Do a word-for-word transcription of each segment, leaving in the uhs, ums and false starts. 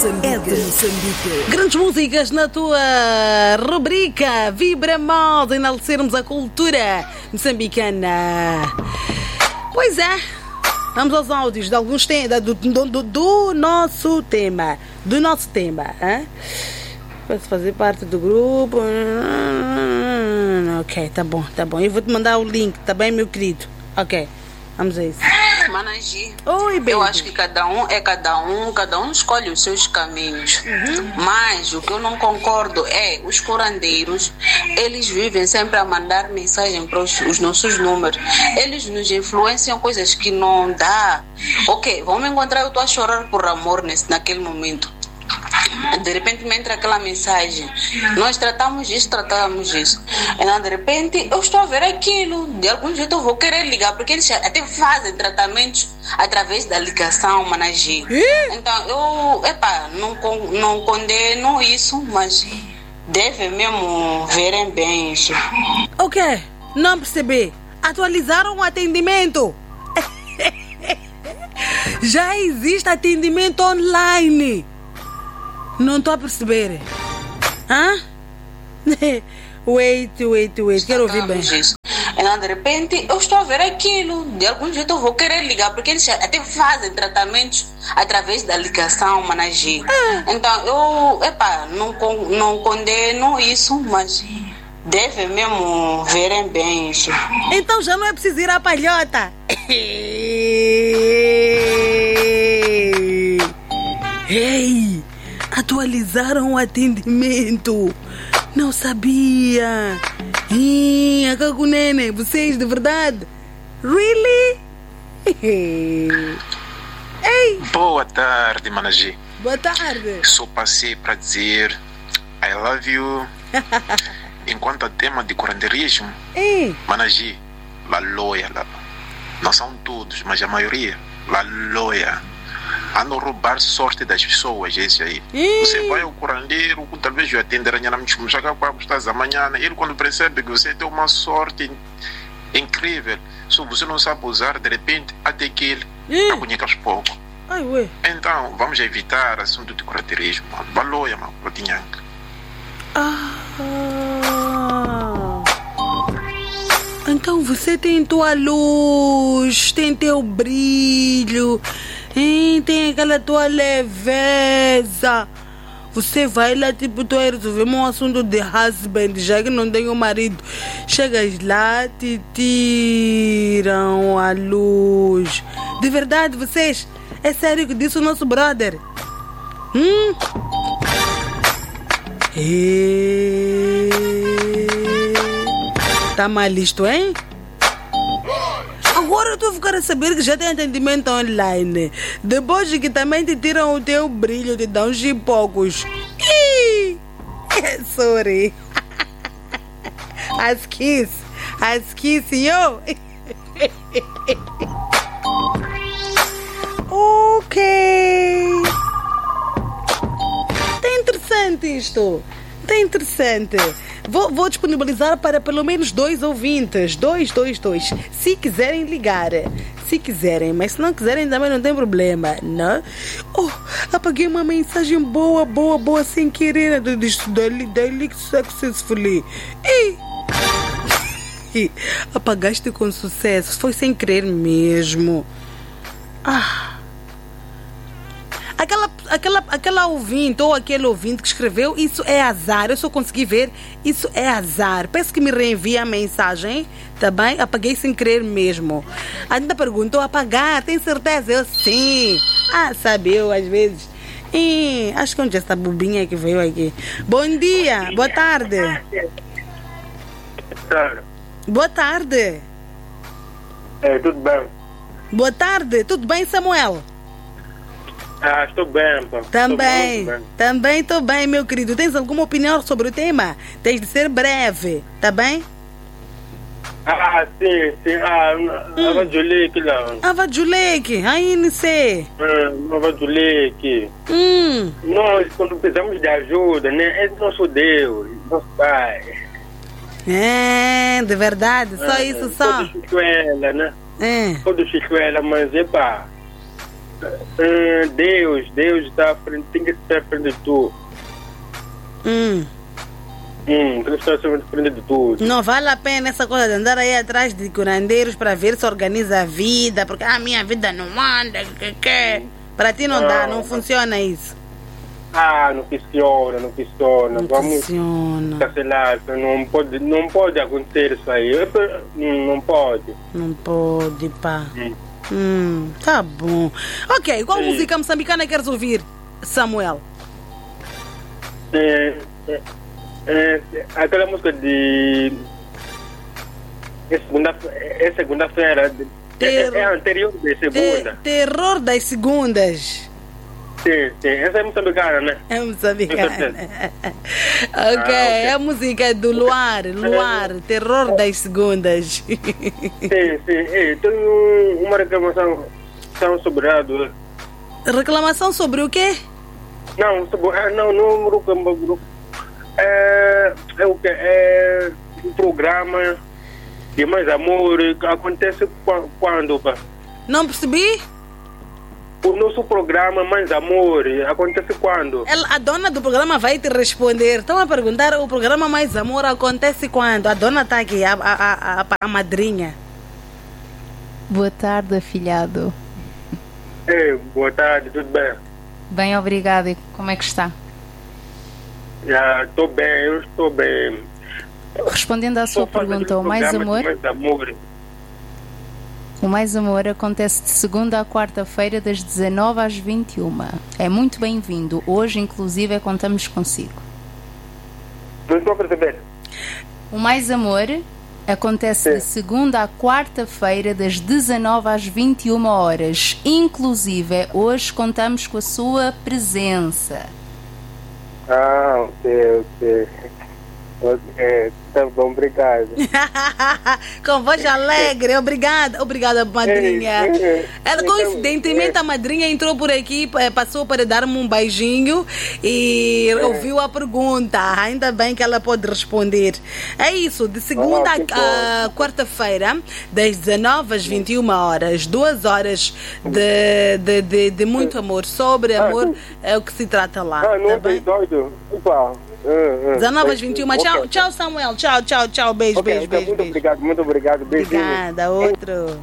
Moçambique. É de Moçambique. Grandes músicas na tua rubrica Vibra Moda, enaltecermos a cultura moçambicana. Pois é, vamos aos áudios de alguns temas do, do, do, do nosso tema. Do nosso tema, hein? Posso fazer parte do grupo? Ok, tá bom, tá bom. Eu vou te mandar o link, tá bem, meu querido? Ok, vamos a isso. Managi. Oi, baby. Eu acho que cada um é cada um, cada um escolhe os seus caminhos. Uhum. Mas o que eu não concordo é os curandeiros, eles vivem sempre a mandar mensagem para os, os nossos números. Eles nos influenciam coisas que não dá. Ok, vamos encontrar, eu estou a chorar por amor nesse, naquele momento. De repente me entra aquela mensagem, nós tratamos isso, tratamos isso. Então, de repente eu estou a ver aquilo, de algum jeito eu vou querer ligar, porque eles até fazem tratamentos através da ligação, Managi. Então eu, epa, não, não condeno isso, mas devem mesmo verem bem isso. O quê? Não percebi. Atualizaram o atendimento. Já existe atendimento online. Não estou a perceber. Hã? Wait, wait, wait. Quero ouvir bem. Então, de repente, eu estou a ver aquilo. De algum jeito eu vou querer ligar, porque eles até fazem tratamentos através da ligação, Managi. Ah. Então, eu, epa, não, não condeno isso, mas devem mesmo verem bem isso. Então já não é preciso ir à palhota. Ei! Atualizaram o atendimento. Não sabia. Ih, a Cagunene, vocês de verdade? Really? Ei. Boa tarde, Managi. Boa tarde. Só passei para dizer I love you. Enquanto a tema de curandeirismo, Managi, la loia, la, não são todos, mas a maioria, la loia. A não roubar sorte das pessoas, esse aí. Ih. Você vai ao curandeiro, talvez eu atender amanhã, amanhã. Ele, quando percebe que você tem uma sorte incrível, se você não sabe usar, de repente, até que ele aconheça aos poucos. Ai, ué. Então, vamos evitar assunto de curandeirismo. Baloia, mano, Platinhanca. Ah. Então você tem tua luz, tem teu brilho. Hein, tem aquela tua leveza. Você vai lá, tipo, tu vai resolver um assunto de husband, já que não tem o marido. Chegas lá, te tiram a luz. De verdade, vocês? É sério que disse o nosso brother? Hum? E... Tá mal isto, hein? Agora eu estou a ficar a saber que já tem atendimento online. Depois que também te tiram o teu brilho, te dão chipocos. Ih! Sorry. As kiss. As kiss, yo. Ok. Tá interessante isto. Tá interessante. Vou, vou disponibilizar para pelo menos dois ouvintes. Dois, dois, dois. Se quiserem ligar. Se quiserem. Mas se não quiserem também não tem problema. Não? Oh, apaguei uma mensagem boa, boa, boa sem querer. Daily successfully. E apagaste com sucesso. Foi sem querer mesmo. Ah. Aquela, aquela, aquela ouvinte ou aquele ouvinte que escreveu, isso é azar. Eu só consegui ver, isso é azar. Peço que me reenvie a mensagem, tá bem? Apaguei sem querer mesmo. Ainda perguntou, apagar, tem certeza? Eu sim. Ah, sabe, eu às vezes. Ih, acho que onde é essa bobinha que veio aqui? Bom dia, boa tarde. Boa tarde. É, tudo bem? Boa tarde, tudo bem, Samuel? Ah, estou bem, pá. Também, estou bem. também estou bem, meu querido. Tens alguma opinião sobre o tema? Tens de ser breve, tá bem? Ah, sim, sim. Ah, hum. Ava Juleque lá. Ava Juleque, aí não sei. Hum, Ava Juleque. Hum. Nós, quando precisamos de ajuda, né? É nosso Deus, nosso Pai. É, de verdade, só é, isso só. Todo chicoela, né? É. Todo chicoela, mas é pá. uh, Deus, Deus está à frente, tem que estar à frente de tudo. Hum. Hum, tem que estar à frente de tudo. Não vale a pena essa coisa de andar aí atrás de curandeiros para ver se organiza a vida, porque a ah, minha vida não anda, que que. Para ti não, não dá, não funciona isso. Ah, não funciona, não funciona. Não Vamos funciona. cancelar, não pode, não pode acontecer isso aí. Não pode. Não pode, pá. Hum. Hum, tá bom. Ok, qual Sim. música moçambicana queres ouvir, Samuel? É, é, é, aquela música de. É segunda-feira. É segunda-feira. Ter... É, é anterior de segunda. Te... Terror das segundas. Sim, sim. Essa é moçambicana, né? É moçambicana. ok, ah, okay. É a música do Luar, Luar, Terror das segundas. sim, sim. Ei, tenho uma reclamação sobre a do... Reclamação sobre o quê? Não, sobre, ah, não, não, não, é, é o que? É o programa de Mais Amor acontece quando, pá? Não percebi? O nosso programa Mais Amor acontece quando? Ela, a dona do programa vai te responder. Estão a perguntar, o programa Mais Amor acontece quando? A dona está aqui, a, a, a, a madrinha. Boa tarde, afilhado. Ei, boa tarde, tudo bem? Bem, obrigada. E como é que está? Já estou bem, eu estou bem. Respondendo à sua pergunta, o Mais Amor... Mais Amor... O Mais Amor acontece de segunda a quarta-feira das dezanove às vinte e uma. É muito bem-vindo. Hoje, inclusive, contamos consigo. Não estou a perceber. O Mais Amor acontece Sim. de segunda a quarta-feira das dezanove às vinte e uma horas. Inclusive, hoje contamos com a sua presença. Ah, ok, ok. Ok, tá bom, obrigado. Com voz alegre, obrigada, obrigada, madrinha. Ela, coincidentemente, a madrinha entrou por aqui, passou para dar-me um beijinho e ouviu a pergunta. Ainda bem que ela pode responder. É isso, de segunda a quarta-feira, das dezanove às vinte e uma horas, duas horas de, de, de, de muito amor. Sobre amor é o que se trata lá. Ah, não tá é bem? doido. Opa. dezanove às vinte e uma. Tchau, okay. Tchau, Samuel. Tchau, tchau, tchau. Beijo, okay, beijo, okay, beijo. Muito beijo. obrigado, muito obrigado. Beijinho. Obrigada, outro.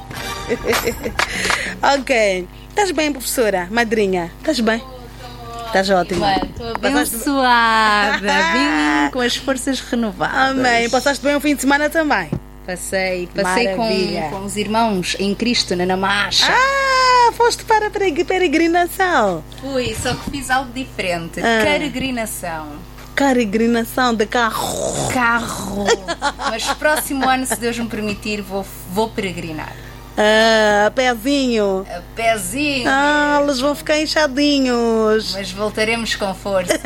Ok. Estás bem, professora? Madrinha? Estás bem? Estás ótima. Estou abençoada. Vim com as forças renovadas. Amém. Passaste bem o fim de semana também? Passei. Passei com, com os irmãos em Cristo, na Namacha. Ah, foste para a peregrinação. Fui, só que fiz algo diferente. Ah. Peregrinação. Peregrinação de carro. Carro. Mas próximo ano, se Deus me permitir, vou, vou peregrinar. Ah, pezinho. A pezinho. Ah, eles vão ficar inchadinhos. Mas voltaremos com força.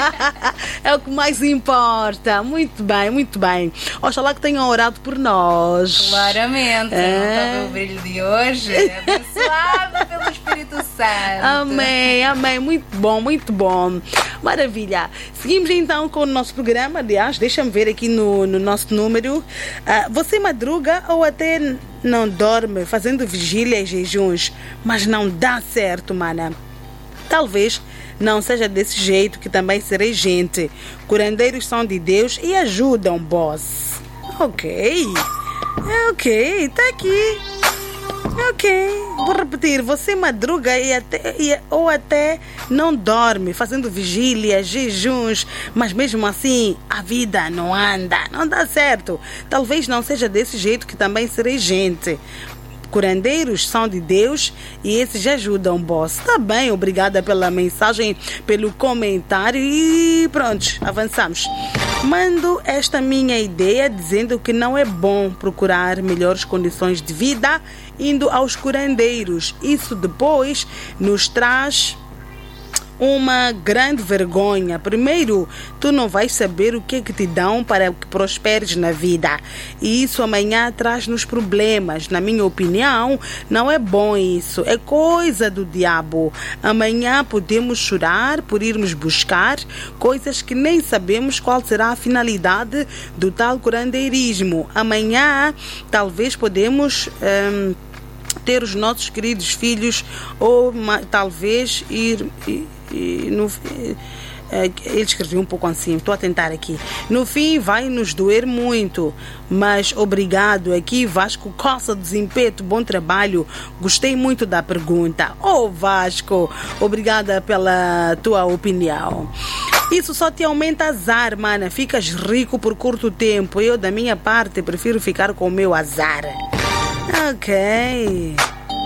É o que mais importa. Muito bem, muito bem. Oxalá que tenham orado por nós. Claramente. É. Não estava o brilho de hoje. Abençoado pelo Espírito Santo. Amém, amém. Muito bom, muito bom. Maravilha. Seguimos então com o nosso programa. Aliás, deixa-me ver aqui no, no nosso número. Uh, você madruga ou até não dorme fazendo vigília e jejuns, mas não dá certo, mana? Talvez não seja desse jeito que também serei gente. Curandeiros são de Deus e ajudam, boss. Ok. Ok, tá aqui. Ok, vou repetir, você madruga e até, e, ou até não dorme, fazendo vigília, jejuns, mas mesmo assim a vida não anda, não dá certo. Talvez não seja desse jeito que também serei gente. Curandeiros são de Deus e esses ajudam, boss. Tá bem, obrigada pela mensagem, pelo comentário e pronto, avançamos. Mando esta minha ideia dizendo que não é bom procurar melhores condições de vida indo aos curandeiros. Isso depois nos traz uma grande vergonha. Primeiro, tu não vais saber o que é que te dão para que prosperes na vida. E isso amanhã traz-nos problemas. Na minha opinião, não é bom isso. É coisa do diabo. Amanhã podemos chorar por irmos buscar coisas que nem sabemos qual será a finalidade do tal curandeirismo. Amanhã, talvez podemos... Hum, ter os nossos queridos filhos ou ma, talvez ir, ir, ir no... Ele escreveu um pouco assim, estou a tentar aqui. No fim vai nos doer muito, mas obrigado. Aqui Vasco Costa do Zimpeto, bom trabalho. Gostei muito da pergunta. Oh Vasco, obrigada pela tua opinião. Isso só te aumenta azar, mana. Ficas rico por curto tempo. Eu, da minha parte, prefiro ficar com o meu azar. Ok.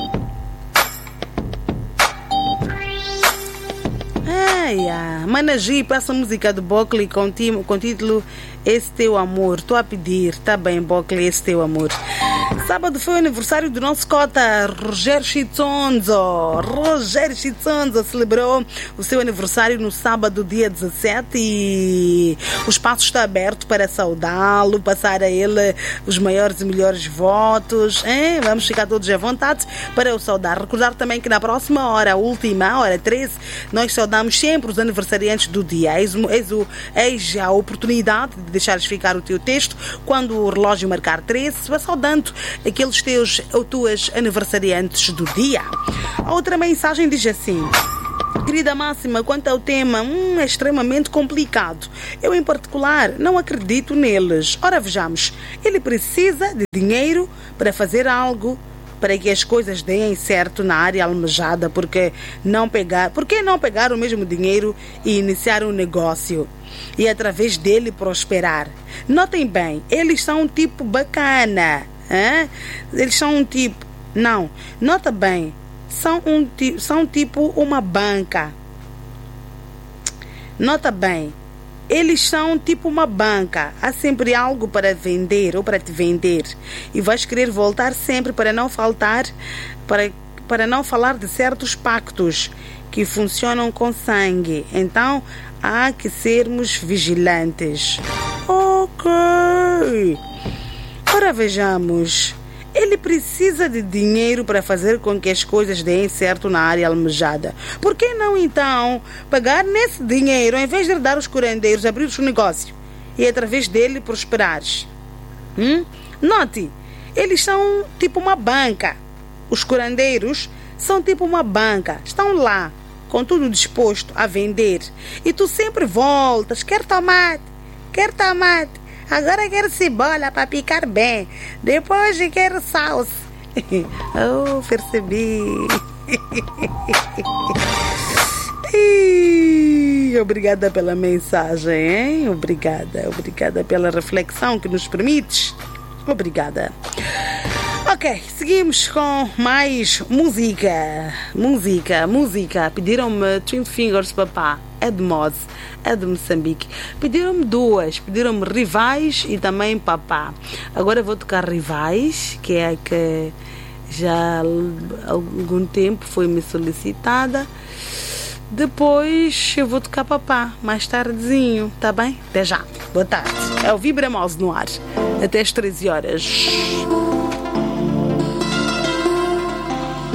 Ai, ai. Mana G, passa a música do Bocli com, com título Esse Teu Amor. Estou a pedir. Tá bem, Bocli, Esse Teu Amor. Sábado foi o aniversário do nosso cota Rogério Chitonzo. Rogério Chitonzo celebrou o seu aniversário no sábado, dia dezessete, e o espaço está aberto para saudá-lo, passar a ele os maiores e melhores votos. Hein? Vamos ficar todos à vontade para o saudar. Recordar também que na próxima hora, a última, hora treze, nós saudamos sempre os aniversariantes do dia. Eis, eis, eis a oportunidade de deixares ficar o teu texto quando o relógio marcar treze, vai saudando aqueles teus ou tuas aniversariantes do dia. A outra mensagem diz assim: querida Máxima, quanto ao tema, hum, é extremamente complicado. Eu, em particular, não acredito neles. Ora, vejamos, ele precisa de dinheiro para fazer algo, para que as coisas deem certo na área almejada, porque não pegar, por que não pegar o mesmo dinheiro e iniciar um negócio e através dele prosperar? Notem bem, eles são um tipo bacana. É? Eles são um tipo... Não, nota bem, são, um, são tipo uma banca. Nota bem, eles são tipo uma banca. Há sempre algo para vender ou para te vender. E vais querer voltar sempre para não faltar, para, para não falar de certos pactos que funcionam com sangue. Então, há que sermos vigilantes. Ok. Ora, vejamos, ele precisa de dinheiro para fazer com que as coisas deem certo na área almejada. Por que não, então, pagar nesse dinheiro, em vez de dar aos curandeiros, abrir o negócio e, através dele, prosperares? Hum? Note, eles são tipo uma banca. Os curandeiros são tipo uma banca. Estão lá, com tudo disposto a vender. E tu sempre voltas, quer tomate, quer tomate. Agora quero cebola para picar bem. Depois quero salsa. Oh, percebi. Obrigada pela mensagem, hein? Obrigada, obrigada pela reflexão que nos permites. Obrigada. Ok, seguimos com mais música. Música, música. Pediram-me Twin Fingers, papá. É de Moz, é de Moçambique. Pediram-me duas. Pediram-me Rivais e também Papá. Agora eu vou tocar Rivais, que é a que já há algum tempo foi-me solicitada. Depois eu vou tocar Papá, mais tardezinho, tá bem? Até já. Boa tarde. É o Vibra Moz no ar. Até às treze horas.